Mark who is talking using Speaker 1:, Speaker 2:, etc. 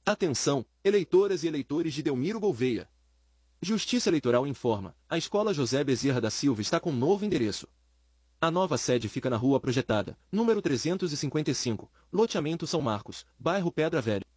Speaker 1: Atenção, eleitoras e eleitores de Delmiro Gouveia. Justiça Eleitoral informa, a Escola José Bezerra da Silva está com novo endereço. A nova sede fica na Rua Projetada, número 355, loteamento São Marcos, bairro Pedra Velha.